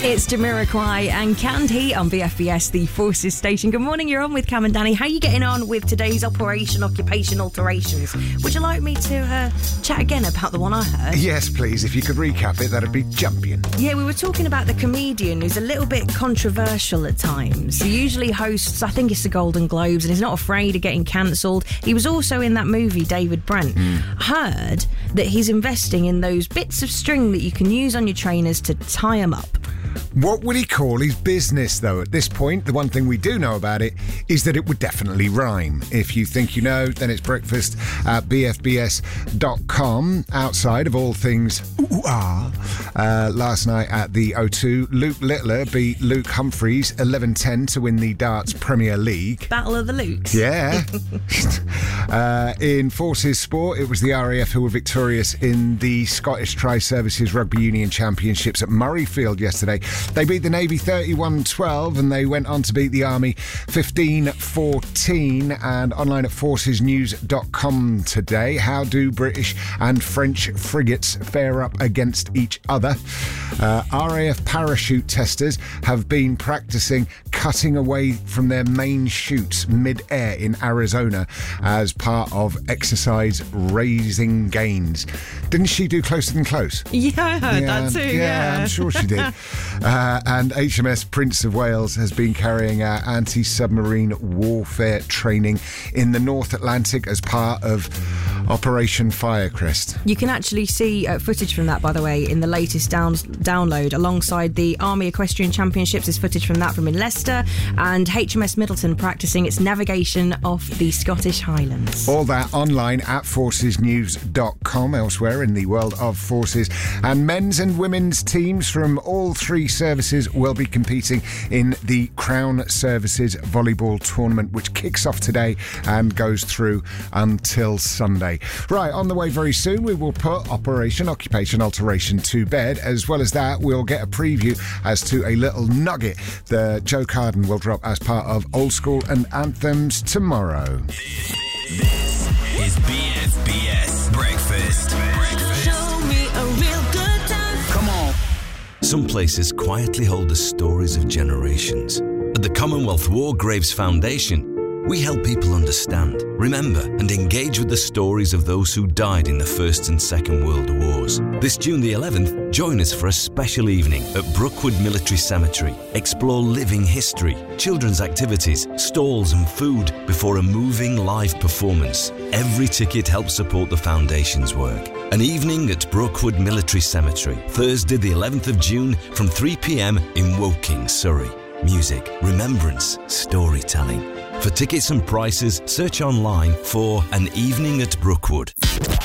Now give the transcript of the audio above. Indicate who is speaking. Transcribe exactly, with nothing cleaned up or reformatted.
Speaker 1: It's Jamiroquai and Canned Heat on B F B S, the Forces station. Good morning, you're on with Cam and Danny. How are you getting on with today's Operation Occupation Alterations? Would you like me to uh, chat again about the one I heard?
Speaker 2: Yes, please. If you could recap it, that'd be champion.
Speaker 1: Yeah, we were talking about the comedian who's a little bit controversial at times. He usually hosts, I think it's the Golden Globes, and he's not afraid of getting cancelled. He was also in that movie, David Brent. Mm. Heard that he's investing in those bits of string that you can use on your trainers to tie them up.
Speaker 2: What would he call his business, though? At this point, the one thing we do know about it is that it would definitely rhyme. If you think you know, then it's breakfast at b f b s dot com. Outside of all things ooh-ah, uh, last night at the O two, Luke Littler beat Luke Humphreys eleven ten to win the Darts Premier League.
Speaker 1: Battle of the Lukes.
Speaker 2: Yeah. uh, in Forces Sport, it was the R A F who were victorious in the Scottish Tri-Services Rugby Union Championships at Murrayfield yesterday. They beat the Navy thirty-one twelve and they went on to beat the Army fifteen fourteen. And online at forces news dot com today, how do British and French frigates fare up against each other? Uh, R A F parachute testers have been practicing cutting away from their main chutes mid-air in Arizona as part of exercise Raising Gains. Didn't she do Closer Than Close?
Speaker 1: Yeah, I heard
Speaker 2: yeah,
Speaker 1: that too,
Speaker 2: yeah.
Speaker 1: yeah.
Speaker 2: I'm sure she did. uh, and H M S Prince of Wales has been carrying out anti-submarine warfare training in the North Atlantic as part of Operation Firecrest.
Speaker 1: You can actually see uh, footage from that, by the way, in the latest down- download. Alongside the Army Equestrian Championships, there's footage from that from in Leicester, and H M S Middleton practising its navigation off the Scottish Highlands.
Speaker 2: All that online at forces news dot com. Elsewhere in the world of forces, and men's and women's teams from all three services will be competing in the Crown Services Volleyball Tournament, which kicks off today and goes through until Sunday. Right, on the way very soon, we will put Operation Occupation Alteration to bed. As well as that, we'll get a preview as to a little nugget that Joe Carden will drop as part of Old School and Anthems tomorrow.
Speaker 3: This is B F B S Breakfast. Breakfast.
Speaker 4: Show me a real good time.
Speaker 3: Come on. Some places quietly hold the stories of generations. At the Commonwealth War Graves Foundation, we help people understand, remember, and engage with the stories of those who died in the First and Second World Wars. This June the eleventh, join us for a special evening at Brookwood Military Cemetery. Explore living history, children's activities, stalls and food before a moving live performance. Every ticket helps support the Foundation's work. An evening at Brookwood Military Cemetery, Thursday the eleventh of June from three p.m. in Woking, Surrey. Music, remembrance, storytelling. For tickets and prices, search online for An Evening at Brookwood.